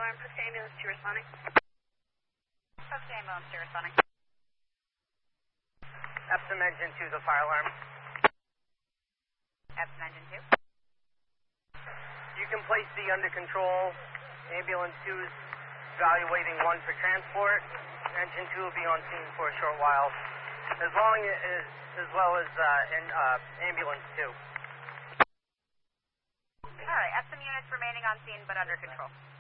alarm, post ambulance to responding. Post ambulance to responding. Epsom engine 2 is a fire alarm. Epsom engine 2. You can place the under control. Ambulance 2 is evaluating 1 for transport. Engine 2 will be on scene for a short while, as well as ambulance 2. All right, Epsom units remaining on scene but under control.